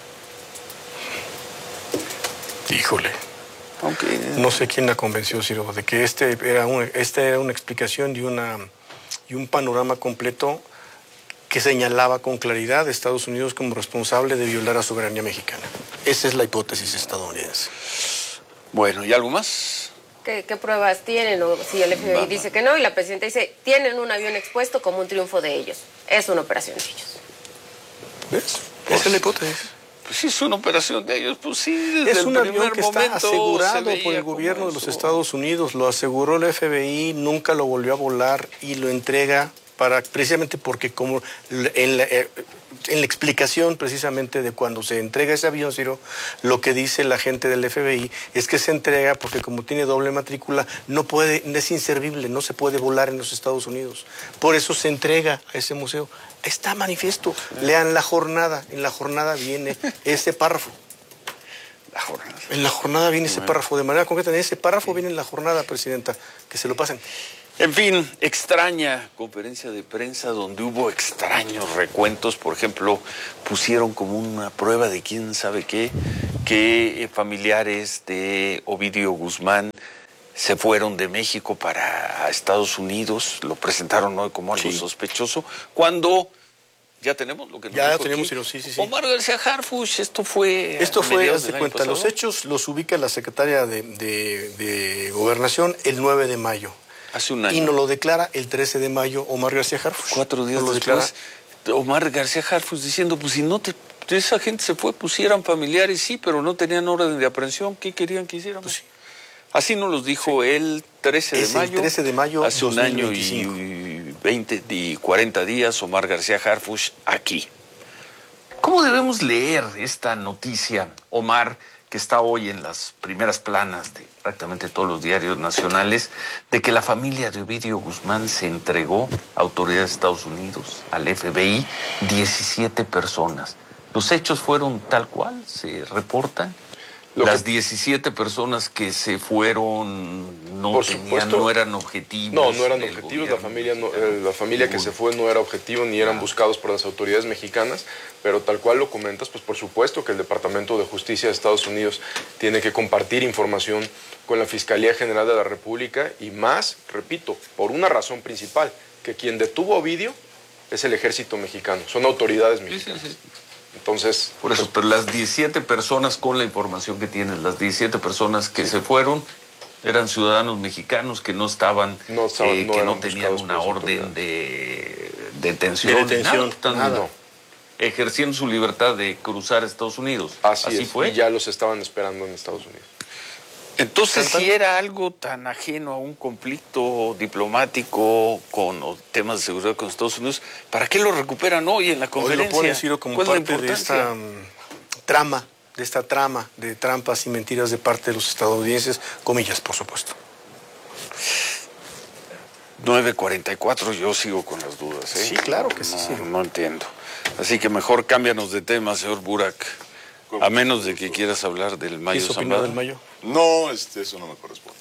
Híjole. Okay. No sé quién la convenció, Ciro, de que este era un, esta era una explicación y, una, y un panorama completo que señalaba con claridad a Estados Unidos como responsable de violar la soberanía mexicana. Esa es la hipótesis estadounidense. Bueno, ¿y algo más? ¿Qué, qué pruebas tienen? O si el F B I Va, dice que no, y la presidenta dice, tienen un avión expuesto como un triunfo de ellos. Es una operación de ellos. ¿Ves? Esa es la hipótesis. Pues sí, es una operación de ellos, pues sí, desde es un el avión que está asegurado por el gobierno de los Estados Unidos, lo aseguró el F B I, nunca lo volvió a volar y lo entrega para precisamente porque como en la, en la explicación precisamente de cuando se entrega ese avión, Ciro, lo que dice la gente del F B I es que se entrega porque como tiene doble matrícula, no puede, es inservible, no se puede volar en los Estados Unidos. Por eso se entrega a ese museo. Está manifiesto. Lean La Jornada. En La Jornada viene ese párrafo. la jornada. En la jornada viene ese párrafo, de manera concreta, en ese párrafo viene en la jornada, Presidenta, que se lo pasen. En fin, extraña conferencia de prensa donde hubo extraños recuentos. Por ejemplo, pusieron como una prueba de quién sabe qué, que familiares de Ovidio Guzmán se fueron de México para Estados Unidos, lo presentaron hoy como algo sí. sospechoso, cuando ya tenemos lo que nos Ya dijo tenemos, aquí. sí, sí, sí. Omar García Harfuch, esto fue... Esto fue, haz de cuenta, los hechos los ubica la secretaria de, de, de Gobernación el nueve de mayo. Hace un año. Y nos lo declara el trece de mayo Omar García Harfuch. Cuatro días nos después, Omar García Harfuch diciendo, pues si no te... esa gente se fue, pues eran familiares, sí, pero no tenían orden de aprehensión. ¿Qué querían que hiciéramos? Pues sí. Así nos los dijo sí. el trece de mayo. El trece de mayo hace un año y veinte y cuarenta días, Omar García Harfuch aquí. ¿Cómo debemos leer esta noticia, Omar, que está hoy en las primeras planas de prácticamente todos los diarios nacionales, de que la familia de Ovidio Guzmán se entregó a autoridades de Estados Unidos, al F B I, diecisiete personas? ¿Los hechos fueron tal cual? ¿Se reportan? Lo Las que... diecisiete personas que se fueron no, Por tenían, supuesto, no eran objetivos. No, no eran objetivos. La familia, no, eh, la familia que se fue no era objetivo ni eran buscados por las autoridades mexicanas, pero tal cual lo comentas, pues por supuesto que el Departamento de Justicia de Estados Unidos tiene que compartir información con la Fiscalía General de la República y más, repito, por una razón principal, que quien detuvo a Ovidio es el ejército mexicano, son autoridades mexicanas. Sí, sí, sí. Entonces, por eso, pues, pero las diecisiete personas, con la información que tienes, las diecisiete personas que sí. se fueron, eran ciudadanos mexicanos que no estaban, no, estaban, eh, no que no tenían una orden de detención, de detención nada, nada. No. ejerciendo su libertad de cruzar a Estados Unidos. Así, Así es, fue. Y ya los estaban esperando en Estados Unidos. Entonces, si era algo tan ajeno a un conflicto diplomático con temas de seguridad con Estados Unidos, ¿para qué lo recuperan hoy en la conferencia? Hoy lo pone Ciro como parte de esta um, trama, de esta trama de trampas y mentiras de parte de los estadounidenses, comillas, por supuesto. nueve cuarenta y cuatro, yo sigo con las dudas, ¿eh? Sí, claro que sí, no, Ciro. No entiendo. Así que mejor cámbianos de tema, señor Burak. A menos de que quieras hablar del Mayo Zambada. del Mayo? No, este, eso no me corresponde.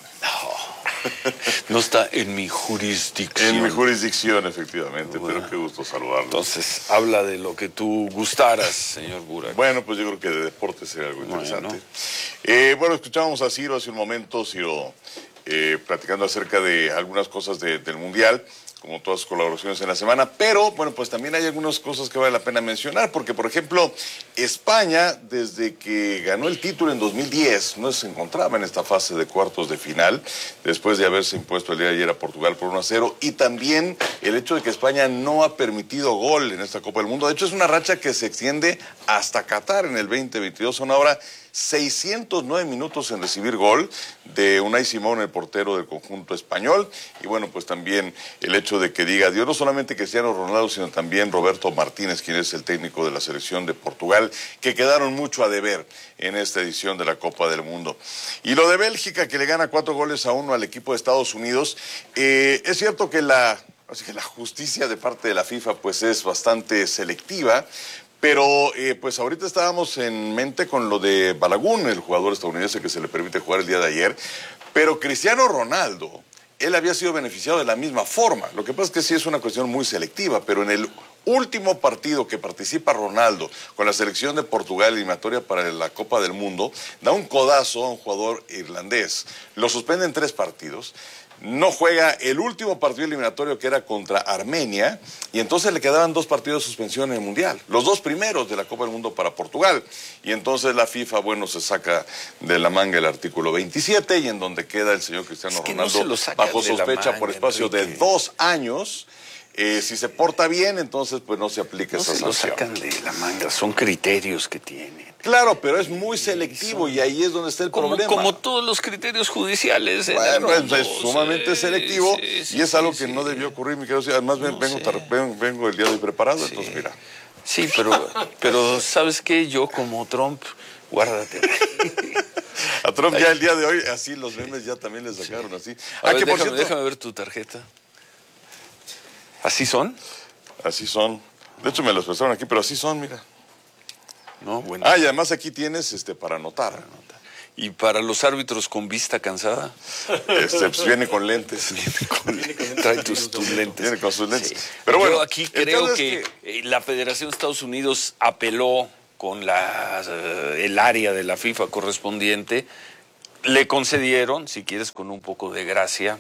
No. No está en mi jurisdicción. En mi jurisdicción, efectivamente, bueno, pero qué gusto saludarlo. Entonces, habla de lo que tú gustaras, señor Burak. Bueno, pues yo creo que de deporte sería algo interesante. Bueno, eh, bueno escuchábamos a Ciro hace un momento, Ciro eh, platicando acerca de algunas cosas de, del Mundial, como todas sus colaboraciones en la semana, pero bueno, pues también hay algunas cosas que vale la pena mencionar, porque por ejemplo, España, desde que ganó el título en dos mil diez, no se encontraba en esta fase de cuartos de final, después de haberse impuesto el día de ayer a Portugal por uno a cero, y también el hecho de que España no ha permitido gol en esta Copa del Mundo. De hecho, es una racha que se extiende hasta Qatar en el veinte veintidós, son ahora seiscientos nueve minutos en recibir gol de Unai Simón, el portero del conjunto español. Y bueno, pues también el hecho de que diga adiós no solamente Cristiano Ronaldo, sino también Roberto Martínez, quien es el técnico de la selección de Portugal, que quedaron mucho a deber en esta edición de la Copa del Mundo. Y lo de Bélgica, que le gana cuatro goles a uno al equipo de Estados Unidos, eh, es cierto que la, así que la justicia de parte de la FIFA pues es bastante selectiva. Pero eh, pues ahorita estábamos en mente con lo de Balagun, el jugador estadounidense que se le permite jugar el día de ayer. Pero Cristiano Ronaldo, él había sido beneficiado de la misma forma. Lo que pasa es que sí es una cuestión muy selectiva, pero en el último partido que participa Ronaldo con la selección de Portugal eliminatoria para la Copa del Mundo, da un codazo a un jugador irlandés. Lo suspende en tres partidos. No juega el último partido eliminatorio, que era contra Armenia, y entonces le quedaban dos partidos de suspensión en el Mundial, los dos primeros de la Copa del Mundo para Portugal. Y entonces la FIFA, bueno, se saca de la manga el artículo veintisiete, y en donde queda el señor Cristiano es que Ronaldo no se bajo de sospecha manga, por espacio Enrique. de dos años. Eh, si se porta bien, entonces pues no se aplica no esa se sanción. Lo sacan de la manga, son criterios que tienen. Claro, pero es muy selectivo y ahí es donde está el como, problema. Como todos los criterios judiciales. Bueno, en el mundo, es, es sumamente sí, selectivo sí, sí, y es algo sí, que sí. no debió ocurrir, mi querido. Además, no vengo, sé. vengo, vengo el día de hoy preparado, sí. entonces mira. Sí, pero, pero ¿sabes qué? Yo como Trump, guárdate. A Trump ya el día de hoy, así los memes ya también le sacaron sí. así. A ah, ver, que déjame, por cierto, déjame ver tu tarjeta. ¿Así son? Así son. De hecho me los pasaron aquí, pero así son, mira. ¿no? Bueno. Ah, y además aquí tienes este para anotar. Para anotar. ¿Y para los árbitros con vista cansada? Este, pues viene con lentes. Viene con lentes. Trae tus, tus lentes. Viene con sus lentes. Sí. Pero bueno, yo aquí creo que, que la Federación de Estados Unidos apeló con la, uh, el área de la FIFA correspondiente. Le concedieron, si quieres con un poco de gracia,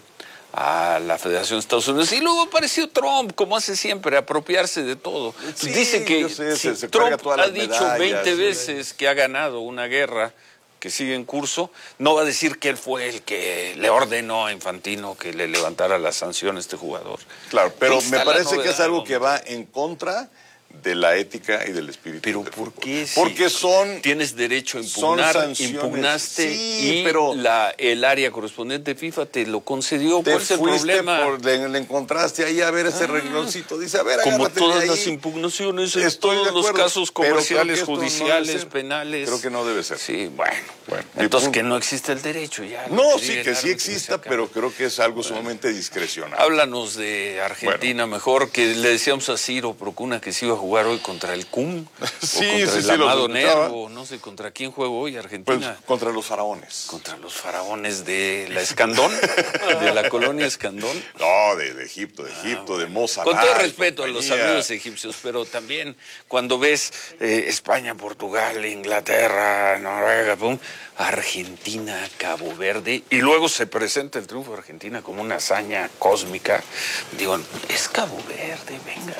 a la Federación de Estados Unidos. Y luego apareció Trump, como hace siempre, apropiarse de todo. Sí, dice que sé, si se, se Trump todas ha dicho medallas, veinte sí. veces que ha ganado una guerra que sigue en curso, no va a decir que él fue el que le ordenó a Infantino que le levantara la sanción a este jugador. Claro, pero me parece novedad, que es algo hombre. que va en contra de la ética y del espíritu. Pero del ¿por fútbol. qué? Si Porque son tienes derecho a impugnar, impugnaste sí, y pero la, el área correspondiente de FIFA te lo concedió. te ¿Cuál es el fuiste problema? por, le, le encontraste ahí a ver ese ah, rengloncito. Dice, a ver, como todas de ahí. las impugnaciones, en Estoy todos los casos comerciales, judiciales, no penales. Creo que no debe ser. Sí, bueno. bueno Entonces que no existe el derecho ya. No, sí, que sí exista, pero creo que es algo bueno. sumamente discrecional. Háblanos de Argentina bueno. mejor, que le decíamos a Ciro Procuna que se iba a jugar hoy contra el C U M, sí, o contra sí, el sí, Amado Nervo, no sé contra quién juega hoy Argentina. Pues contra los faraones. Contra los faraones de la Escandón, de la colonia Escandón. No, de, de Egipto, de Egipto, ah, de Mossalat. Con todo respeto a los amigos egipcios, pero también cuando ves eh, España, Portugal, Inglaterra, Noruega, pum, Argentina, Cabo Verde, y luego se presenta el triunfo de Argentina como una hazaña cósmica. Digo, es Cabo Verde, venga.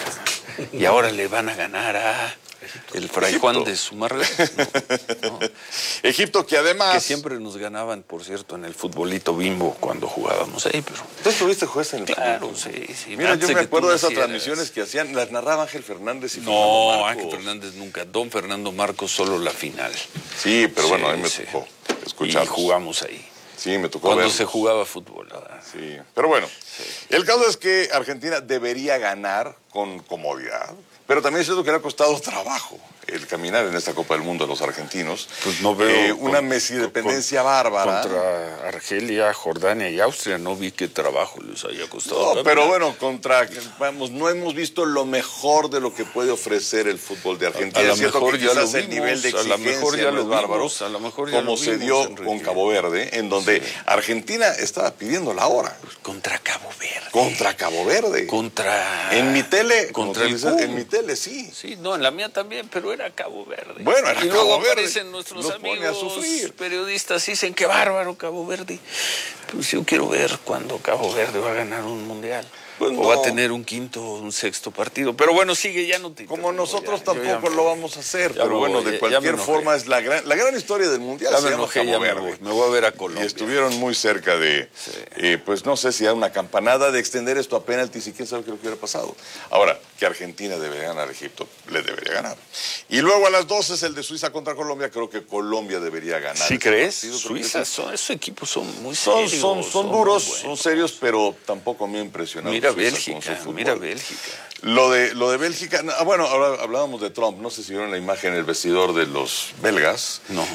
Y ahora le van a ganar a el Fray Egipto. Juan de Zumárraga. No, no. Egipto, que además... Que siempre nos ganaban, por cierto, en el futbolito Bimbo cuando jugábamos ahí, pero... ¿Tú estuviste juez en el Claro, futbolito? sí, sí. Mira, yo me acuerdo de esas transmisiones que hacían, las narraba Ángel Fernández y no, Fernando Marcos. Ángel Fernández nunca. Don Fernando Marcos solo la final. Sí, pero sí, bueno, a mí me sí. tocó escuchar. Y jugamos ahí. Sí, me tocó Cuando verlos. se jugaba fútbol. ¿Verdad? Sí, pero bueno, sí. El caso es que Argentina debería ganar con comodidad, pero también es cierto que le ha costado trabajo el caminar en esta Copa del Mundo a los argentinos. Pues no veo... Eh, una con, mesidependencia con, bárbara. Contra Argelia, Jordania y Austria no vi qué trabajo les haya costado. No, pero bueno, contra... Vamos, no hemos visto lo mejor de lo que puede ofrecer el fútbol de Argentina. A, a lo es cierto mejor que ya quizás lo el vimos, nivel de exigencia a lo mejor ya no lo es bárbaro, vimos, a lo mejor ya como lo se vimos, dio Enrique. con Cabo Verde, en donde sí. Argentina estaba pidiendo la hora. Contra Cabo Verde. Contra Cabo Verde. Contra... En mi tele. Contra el dices, En mi tele, sí. Sí, no, en la mía también, pero era Cabo Verde. Bueno, era y Cabo luego Verde. aparecen nuestros Nos amigos pone a sufrir. periodistas, dicen que bárbaro Cabo Verde. Pues yo quiero ver cuándo Cabo Verde va a ganar un mundial. Pues o no. va a tener un quinto o un sexto partido. Pero bueno, sigue, ya no te... Como nosotros ya, tampoco ya lo vamos a hacer. Ya pero me bueno, voy, de cualquier forma es la gran, la gran historia del mundial. Ya se me llama enojé, Cabo ya me Verde. voy. Me voy a ver a Colombia. Y estuvieron muy cerca de, sí. eh, pues no sé si hay una campanada de extender esto a penaltis y quién sabe qué lo que hubiera pasado. Ahora, que Argentina debería ganar a Egipto, le debería ganar. Y luego a las doce es el de Suiza contra Colombia, creo que Colombia debería ganar. ¿Sí crees? Partido, Suiza, sí. son, esos equipos son muy son, serios. Son, son, son duros, son serios, pero tampoco me ha impresionado. Mira Suiza Bélgica, mira Bélgica. Lo de, lo de Bélgica, ah, bueno, ahora hablábamos de Trump, no sé si vieron la imagen en el vestidor de los belgas. No.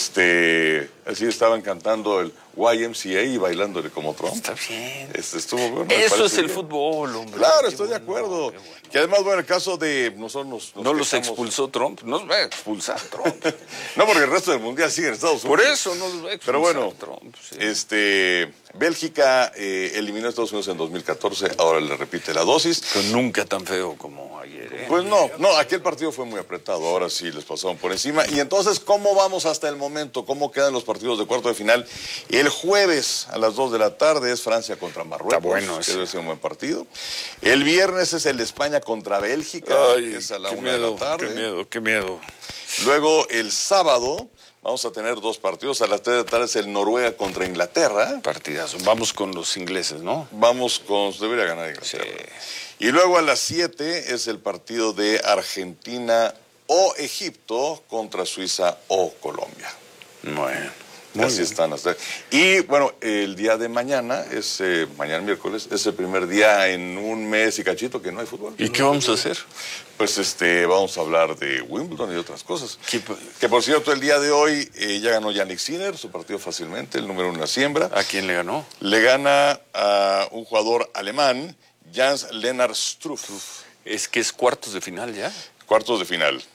Este, así estaban cantando el Y M C A y bailándole como Trump. Está bien. Este, estuvo bueno. Eso es el bien. fútbol, hombre. Claro, qué estoy bueno, de acuerdo. Bueno. Que además, bueno, el caso de nosotros nos, nos ¿No los quejamos. expulsó Trump? Nos va a expulsar Trump. No, porque el resto del mundial sigue en Estados Por Unidos. eso no los va a expulsar Pero bueno, Trump. Sí. este, Bélgica eh, eliminó a Estados Unidos en dos mil catorce, ahora le repite la dosis. Pero nunca tan feo como ayer, ¿eh? Pues no, no, aquel partido fue muy apretado, ahora sí les pasaron por encima. Y entonces, ¿cómo vamos hasta el momento? ¿Cómo quedan los partidos de cuarto de final? El jueves a las dos de la tarde es Francia contra Marruecos. Está bueno que ese. debe ser un buen partido. El viernes es el de España contra Bélgica, Ay, que es a la qué una miedo, de la tarde. Qué miedo, qué miedo. Luego, el sábado, vamos a tener dos partidos. A las tres de la tarde es el Noruega contra Inglaterra. Partidazo. Vamos con los ingleses, ¿no? Vamos con... Debería ganar Inglaterra. Sí. Y luego a las siete es el partido de Argentina o Egipto contra Suiza o Colombia. Bueno. Así bien. Están hasta. Y bueno, el día de mañana, es eh, mañana miércoles, es el primer día en un mes y cachito que no hay fútbol. ¿Y qué vamos a hacer? Pues este, vamos a hablar de Wimbledon y de otras cosas. ¿Qué? Que por cierto, el día de hoy eh, ya ganó Yannick Sinner, su partido fácilmente, el número uno en la siembra. ¿A quién le ganó? Le gana a un jugador alemán, Jans Lennart Struff. Es que es cuartos de final ya. Cuartos de final.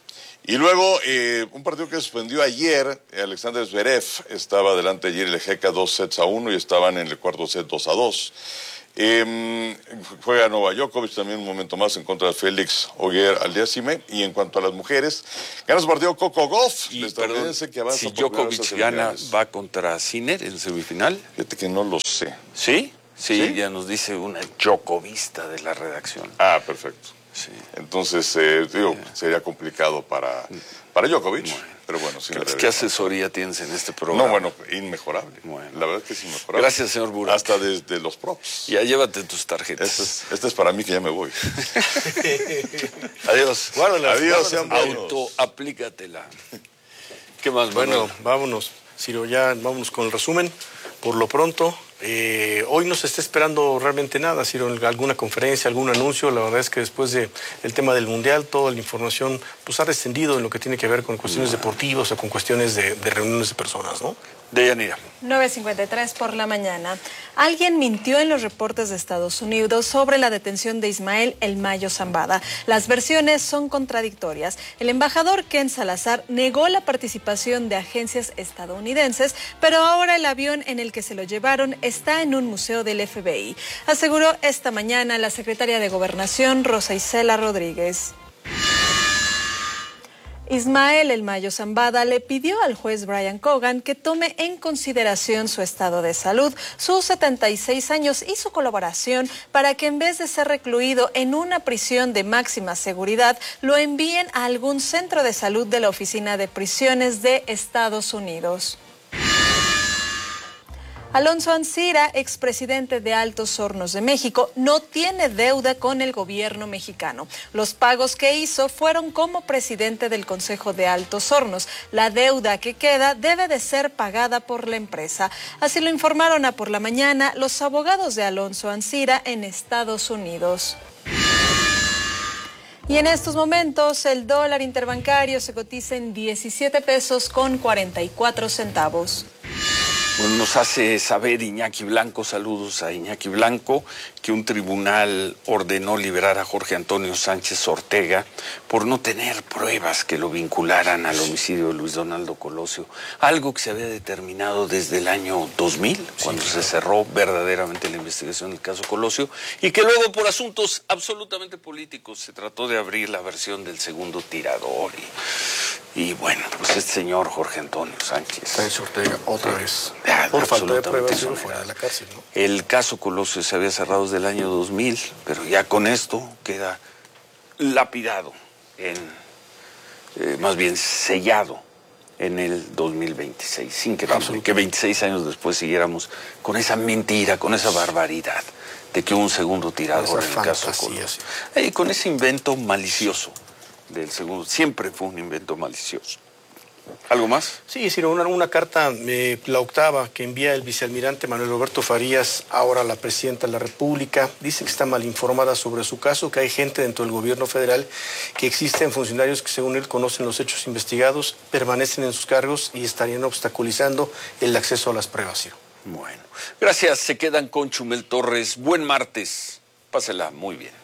Y luego, eh, un partido que suspendió ayer, Alexander Zverev estaba delante ayer el Ejeka dos sets a uno y estaban en el cuarto set dos a dos. Eh, juega Novak Djokovic también un momento más en contra de Félix Auger-Aliassime. Y en cuanto a las mujeres, gana su partido Coco Gauff. Y perdón, que avanza si Djokovic gana, ¿va contra Sinner en semifinal? Fíjate que no lo sé. ¿Sí? ¿Sí? Sí, ya nos dice una Djokovista de la redacción. Ah, perfecto. Sí. Entonces, eh, digo, yeah. sería complicado para, para Djokovic, bueno, pero bueno. Sí ¿Qué, ¿Qué asesoría tienes en este programa? No, bueno, inmejorable. Bueno. La verdad es que es inmejorable. Gracias, señor Burak. Hasta desde los props. Ya llévate tus tarjetas. Este es, este es para mí que ya me voy. Adiós. Guárdalas. Adiós, guárdalas. Autoaplícatela. ¿Qué más, Bueno, Manuel? vámonos, Ciro, ya vámonos con el resumen. Por lo pronto, eh, hoy no se está esperando realmente nada, Ciro, alguna conferencia, algún anuncio. La verdad es que después del de tema del Mundial, toda la información pues ha descendido en lo que tiene que ver con cuestiones no. deportivas o con cuestiones de, de reuniones de personas, ¿no? Deyanira. nueve cincuenta y tres por la mañana. Alguien mintió en los reportes de Estados Unidos sobre la detención de Ismael El Mayo Zambada. Las versiones son contradictorias. El embajador Ken Salazar negó la participación de agencias estadounidenses, pero ahora el avión en el que se lo llevaron está en un museo del F B I. Aseguró esta mañana la secretaria de Gobernación, Rosa Isela Rodríguez. Ismael El Mayo Zambada le pidió al juez Brian Cogan que tome en consideración su estado de salud, sus setenta y seis años y su colaboración para que en vez de ser recluido en una prisión de máxima seguridad, lo envíen a algún centro de salud de la Oficina de Prisiones de Estados Unidos. Alonso Ancira, expresidente de Altos Hornos de México, no tiene deuda con el gobierno mexicano. Los pagos que hizo fueron como presidente del Consejo de Altos Hornos. La deuda que queda debe de ser pagada por la empresa. Así lo informaron a Por la Mañana los abogados de Alonso Ancira en Estados Unidos. Y en estos momentos el dólar interbancario se cotiza en diecisiete pesos con cuarenta y cuatro centavos. Bueno, nos hace saber Iñaki Blanco, saludos a Iñaki Blanco, que un tribunal ordenó liberar a Jorge Antonio Sánchez Ortega por no tener pruebas que lo vincularan al homicidio de Luis Donaldo Colosio, algo que se había determinado desde el año dos mil, cuando sí, claro. se cerró verdaderamente la investigación del caso Colosio, y que luego por asuntos absolutamente políticos se trató de abrir la versión del segundo tirador. Y, y bueno, pues este señor Jorge Antonio Sánchez Sánchez Ortega, otra vez. Ah, por falta de pruebas, fuera de la cárcel, ¿no? El caso Colosio se había cerrado desde el año dos mil, pero ya con esto queda lapidado, en, eh, más bien sellado en el dos mil veintiséis. Increíble que veintiséis años después siguiéramos con esa mentira, con esa barbaridad de que hubo un segundo tirador en el caso Colosio. Y con ese invento malicioso del segundo, siempre fue un invento malicioso. ¿Algo más? Sí, sino una, una carta, eh, la octava, que envía el vicealmirante Manuel Roberto Farías, ahora a la presidenta de la República. Dice que está mal informada sobre su caso, que hay gente dentro del gobierno federal, que existen funcionarios que según él conocen los hechos investigados, permanecen en sus cargos y estarían obstaculizando el acceso a las pruebas. Ciro. Bueno, gracias. Se quedan con Chumel Torres. Buen martes. Pásela muy bien.